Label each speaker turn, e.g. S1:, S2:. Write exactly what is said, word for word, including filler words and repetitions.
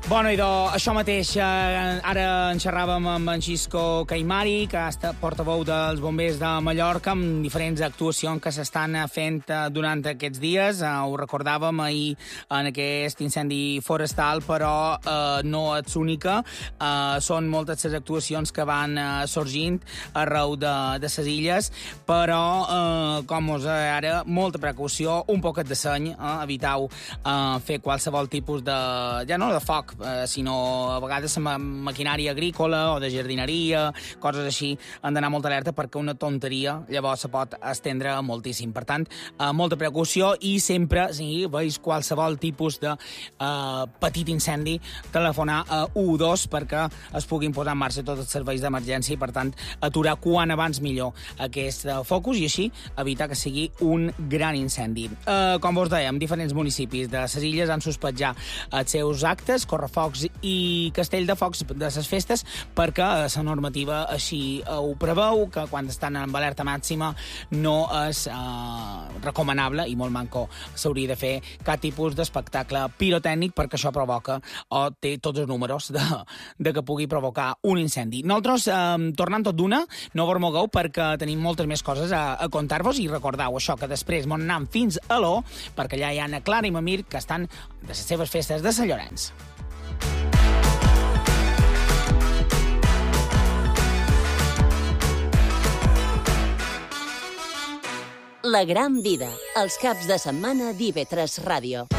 S1: Bueno, idò, això mateix, eh, ara en xerràvem amb en Xisco Caimari, que és portaveu dels bombers de Mallorca, amb diferents actuacions que s'estan fent durant aquests dies. Eh, ho recordàvem ahir en aquest incendi forestal, però eh, no és única. Eh, són moltes les actuacions que van eh, sorgint arreu de, de les illes, però, eh, com us deia ara, molta precaució, un poquet de seny, eh, eviteu eh, fer qualsevol tipus de, ja no de foc, Eh, sinó a vegades la maquinària agrícola o de jardineria, coses així, han d'anar molt alerta perquè una tonteria llavors se pot estendre moltíssim. Per tant, eh, molta precaució i sempre, si veus qualsevol tipus de eh, petit incendi, telefonar a u dos perquè es puguin posar en marxa tots els serveis d'emergència i, per tant, aturar quan abans millor aquest focus i així evitar que sigui un gran incendi. Eh, com vos dèiem, diferents municipis de les illes han suspès ja els seus actes, Correfocs i Castell de Focs de les festes, perquè la normativa així ho preveu, que quan estan en alerta màxima no és eh, recomanable i molt manco s'hauria de fer cap tipus d'espectacle pirotècnic perquè això provoca o té tots els números de, de que pugui provocar un incendi. Nosaltres, eh, tornant tot d'una, no vos mogueu perquè tenim moltes més coses a, a contar-vos i recordeu això, que després m'on anem fins a l'O, perquè allà hi ha na Clara i Mamir que estan de les seves festes de Sant Llorenç.
S2: La gran vida, els caps de setmana d'I V tres Ràdio.